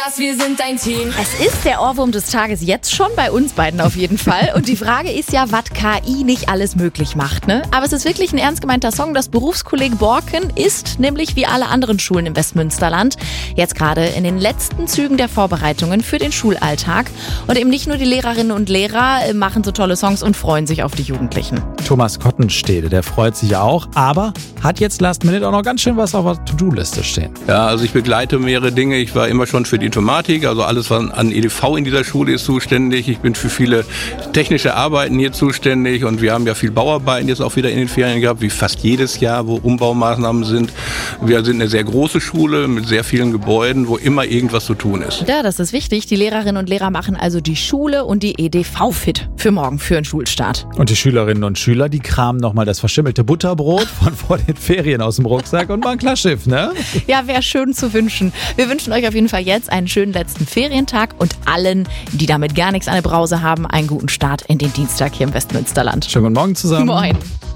Spaß, wir sind ein Team. Es ist der Ohrwurm des Tages jetzt schon, bei uns beiden auf jeden Fall. Und die Frage ist ja, was KI nicht alles möglich macht, ne? Aber es ist wirklich ein ernst gemeinter Song. Das Berufskolleg Borken ist nämlich wie alle anderen Schulen im Westmünsterland jetzt gerade in den letzten Zügen der Vorbereitungen für den Schulalltag. Und eben nicht nur die Lehrerinnen und Lehrer machen so tolle Songs und freuen sich auf die Jugendlichen. Thomas Kottenstede, der freut sich auch, aber hat jetzt Last Minute auch noch ganz schön was auf der To-Do-Liste stehen. Ja, also ich begleite mehrere Dinge. Ich war immer schon für die Informatik, also alles, was an EDV in dieser Schule ist, zuständig. Ich bin für viele technische Arbeiten hier zuständig und wir haben ja viel Bauarbeiten jetzt auch wieder in den Ferien gehabt, wie fast jedes Jahr, wo Umbaumaßnahmen sind. Wir sind eine sehr große Schule mit sehr vielen Gebäuden, wo immer irgendwas zu tun ist. Ja, das ist wichtig. Die Lehrerinnen und Lehrer machen also die Schule und die EDV fit für morgen, für den Schulstart. Und die Schülerinnen und Schüler, die kramen nochmal das verschimmelte Butterbrot von vor den Ferien aus dem Rucksack und machen Klarschiff, ne? Ja, wäre schön zu wünschen. Wir wünschen euch auf jeden Fall jetzt einen schönen letzten Ferientag und allen, die damit gar nichts an der Brause haben, einen guten Start in den Dienstag hier im Westmünsterland. Schönen guten Morgen zusammen. Moin.